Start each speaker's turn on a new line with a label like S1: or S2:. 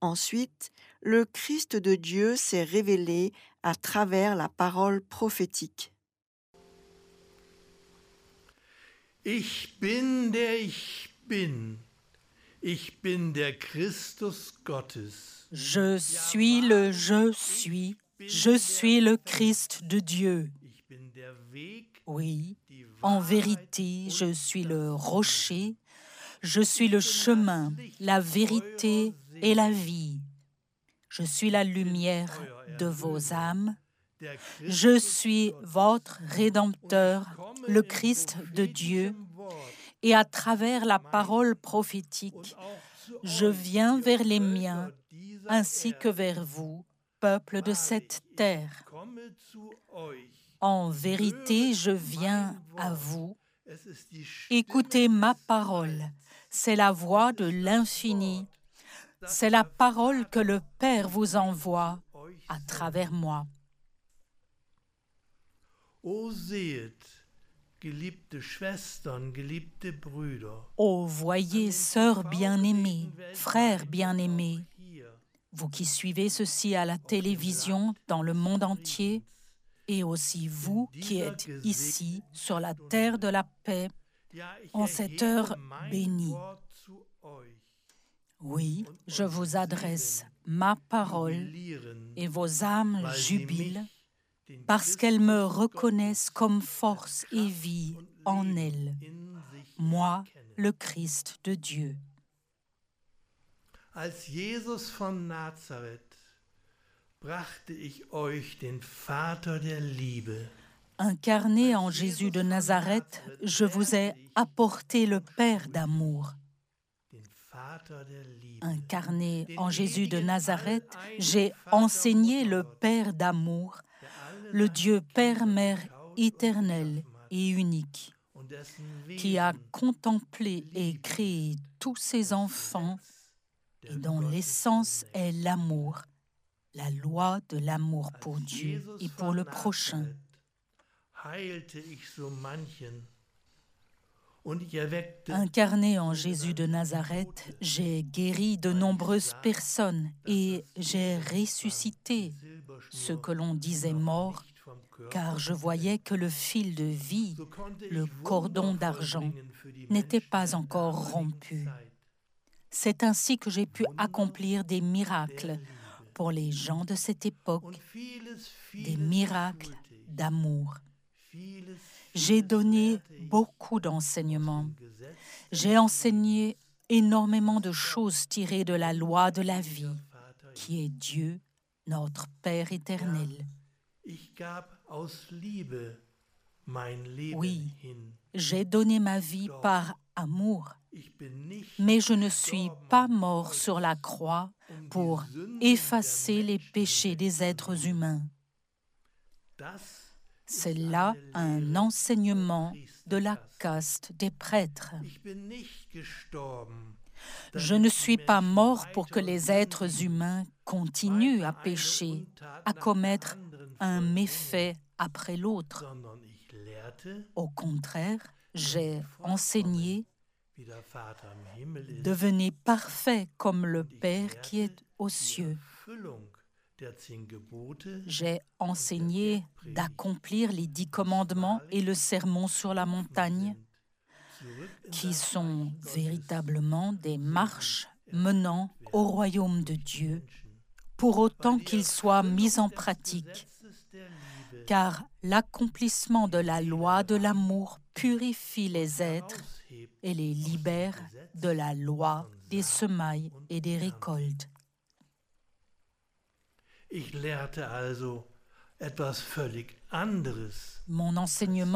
S1: Ensuite, le Christ de Dieu s'est révélé à travers la parole prophétique.
S2: Ich bin der Ich bin. Ich bin der Christus Gottes.
S3: Je suis le je suis le Christ de Dieu.
S2: Ich bin der Weg,
S3: Oui,
S2: die
S3: en
S2: Wahrheit
S3: vérité, je suis le rocher, je suis le chemin, la vérité et la vie. Je suis la lumière de vos âmes.
S2: der Christ.
S3: Je suis votre Rédempteur, le Christ de Dieu, et à travers la parole prophétique, je viens vers les miens ainsi que vers vous, peuple de cette terre.
S2: Komme zu euch.
S3: En vérité, je viens à vous.
S2: Es ist die
S3: Écoutez ma parole. C'est la voix de l'infini. C'est la parole que le Père vous envoie à travers moi.
S2: O sehet, geliebte Schwestern, geliebte Brüder,
S3: Ô voyez, sœurs bien-aimées, frères bien-aimés,
S2: hier
S3: vous qui suivez ceci à la télévision dans le monde entier, et aussi vous qui êtes ici sur la terre de la paix,
S2: ja, ich
S3: en cette
S2: erhebe
S3: heure
S2: mein
S3: bénie.
S2: Wort zu euch.
S3: Oui, je vous adresse ma parole
S2: Jubilieren,
S3: et vos âmes
S2: weil sie
S3: jubilent
S2: mich, den
S3: parce qu'elles me
S2: Christus
S3: reconnaissent comme force et vie en elles,
S2: in sich
S3: moi,
S2: erkennen.
S3: le Christ de Dieu.
S2: Als Jesus von Nazareth brachte ich euch den Vater der Liebe.
S3: Incarné en Jésus de Nazareth, je vous ai apporté le Père d'amour.
S2: Den Vater der Liebe.
S3: Incarné en Jésus de Nazareth, j'ai enseigné le Père d'amour,
S2: Der alle
S3: le
S2: seine
S3: Dieu Père,
S2: Kinder
S3: Mère
S2: getauscht und
S3: éternel
S2: geschaffen hat,
S3: et unique,
S2: und dessen
S3: qui a
S2: Wesen
S3: contemplé et créé tous ses enfants et dont l'essence est l'amour, la loi de l'amour pour Dieu et pour le prochain.
S2: heilte ich so manchen und ich erweckte
S3: Incarné en Jésus de Nazareth, j'ai guéri de nombreuses personnes et j'ai ressuscité ceux que l'on disait morts, car je voyais que le fil de vie, le cordon d'argent, n'était pas encore rompu. C'est ainsi que j'ai pu accomplir des miracles pour les gens de cette époque, des miracles d'amour. J'ai donné beaucoup d'enseignements. J'ai enseigné énormément de choses tirées de la loi de la vie, qui est Dieu, notre Père éternel.
S2: Ich gab aus Liebe mein Leben
S3: Oui,
S2: hin.
S3: j'ai donné ma vie par amour,
S2: Ich bin nicht
S3: mais je ne suis pas mort sur la croix pour effacer les péchés des êtres humains.
S2: das
S3: C'est là un enseignement de la caste des prêtres.
S2: Ich bin nicht gestorben.
S3: Je ne suis pas mort pour que les êtres humains continuent à pécher, à commettre un méfait après l'autre.
S2: Sondern ich lehrte,
S3: Au contraire, j'ai enseigné,
S2: wie der Vater im Himmel ist,
S3: devenez parfait comme le Père qui est aux cieux.
S2: Erfüllung der 10 Gebote
S3: J'ai enseigné d'accomplir les 10 commandements et le sermon sur la montagne, qui sont véritablement des marches menant au royaume de Dieu, pour autant qu'ils soient mis en pratique, car l'accomplissement de la loi de l'amour purifie les êtres et les libère de la loi des semailles et des récoltes.
S2: Ich lehrte also etwas völlig anderes.
S3: Mon enseignement